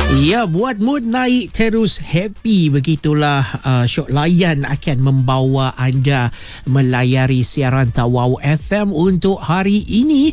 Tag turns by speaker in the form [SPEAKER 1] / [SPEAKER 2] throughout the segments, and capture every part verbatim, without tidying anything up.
[SPEAKER 1] Ya, buat mood naik terus happy, begitulah uh, Syok Layan akan membawa anda melayari siaran Tawau F M untuk hari ini.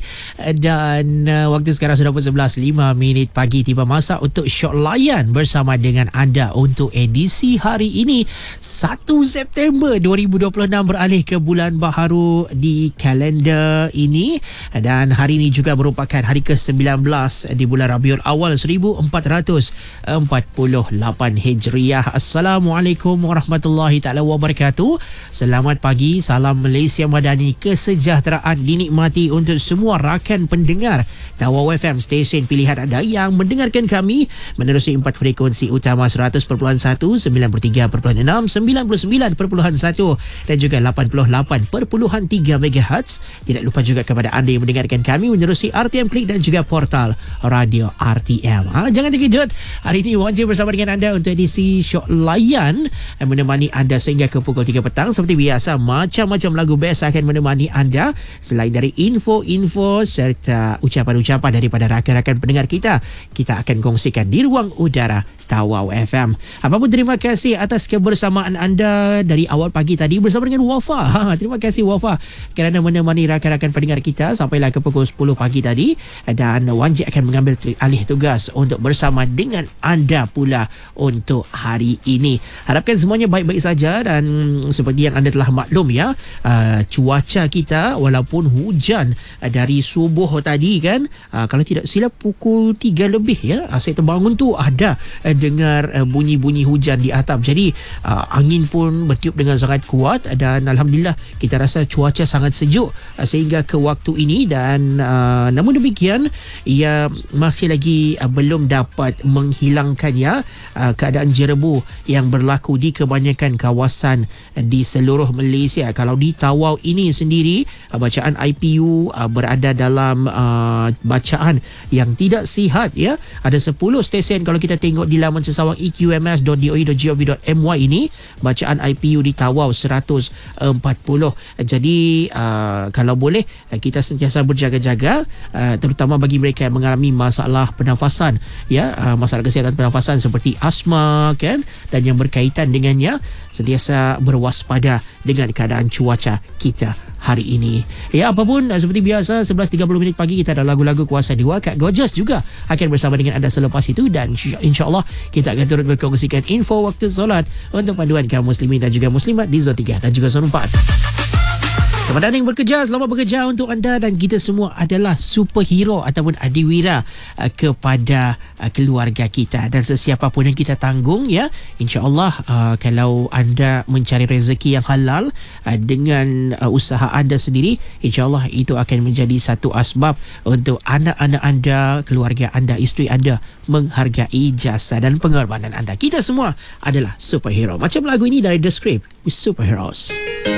[SPEAKER 1] Dan uh, waktu sekarang sudah pukul sebelas lima minit pagi, tiba masa untuk Syok Layan bersama dengan anda untuk edisi hari ini satu September dua ribu dua puluh enam, beralih ke bulan baharu di kalender ini. Dan hari ini juga merupakan hari ke sembilan belas di bulan Rabiul Awal seribu empat ratus empat puluh lapan Hijriah. Assalamualaikum warahmatullahi taala wabarakatuh. Selamat pagi, salam Malaysia Madani, kesejahteraan dinikmati untuk semua rakan pendengar Tawau F M, stesen pilihan anda yang mendengarkan kami menerusi empat frekuensi utama seratus perpuluhan satu, sembilan puluh tiga perpuluhan enam, sembilan puluh sembilan perpuluhan satu dan juga lapan puluh lapan perpuluhan tiga megahertz. Tidak lupa juga kepada anda yang mendengarkan kami menerusi R T M Klik dan juga portal Radio R T M. Ha, jangan terkejut, hari ini wajib bersama dengan anda untuk edisi Syok Layan, menemani anda sehingga ke pukul tiga petang. Seperti biasa, macam-macam lagu best akan menemani anda, selain dari info-info serta ucapan-ucapan daripada rakan-rakan pendengar kita, kita akan kongsikan di ruang udara Tawau F M. Apapun, terima kasih atas kebersamaan anda dari awal pagi tadi bersama dengan Wafa. Ha, terima kasih Wafa kerana menemani rakan-rakan pendengar kita sampailah ke pukul sepuluh pagi tadi. Dan Wan J akan mengambil alih tugas untuk bersama dengan anda pula untuk hari ini. Harapkan semuanya baik-baik saja. Dan seperti yang anda telah maklum ya, uh, cuaca kita walaupun hujan uh, dari subuh tadi kan, uh, kalau tidak silap pukul tiga lebih ya, uh, saya terbangun tu ada uh, dengar uh, bunyi-bunyi hujan di atap. Jadi uh, angin pun bertiup dengan sangat kuat dan alhamdulillah kita rasa cuaca sangat sejuk uh, sehingga ke waktu ini. Dan uh, namun demikian, ia masih lagi uh, belum dapat menghilangkannya uh, keadaan jerebu yang berlaku di kebanyakan kawasan uh, di seluruh Malaysia. Kalau di Tawau ini sendiri, uh, bacaan I P U uh, berada dalam uh, bacaan yang tidak sihat ya. Ada sepuluh stesen kalau kita tengok di laman sesawang e q m s dot d o e dot gov dot m y ini, bacaan I P U di Tawau seratus empat puluh. Jadi uh, kalau boleh uh, kita sentiasa berjaga-jaga, uh, terutama bagi mereka yang mengalami masalah pernafasan ya, uh, masalah kesihatan pernafasan seperti asma kan, dan yang berkaitan dengannya, sentiasa berwaspada dengan keadaan cuaca kita hari ini. Ya, apapun, seperti biasa sebelas tiga puluh minit pagi kita ada lagu-lagu kuasa Dewa. Kak Gorgeous juga akan bersama dengan anda selepas itu. Dan insya-Allah kita akan turut berkongsikan info waktu solat untuk panduan kaum muslimin dan juga muslimat di Zon tiga dan juga Zon empat. Kepada anda yang bekerja, selamat bekerja untuk anda. Dan kita semua adalah superhero ataupun adiwira uh, kepada uh, keluarga kita dan sesiapa pun yang kita tanggung ya. InsyaAllah uh, kalau anda mencari rezeki yang halal uh, dengan uh, usaha anda sendiri, InsyaAllah itu akan menjadi satu asbab untuk anak-anak anda, keluarga anda, isteri anda menghargai jasa dan pengorbanan anda. Kita semua adalah superhero. Macam lagu ini dari The Script with Superheroes.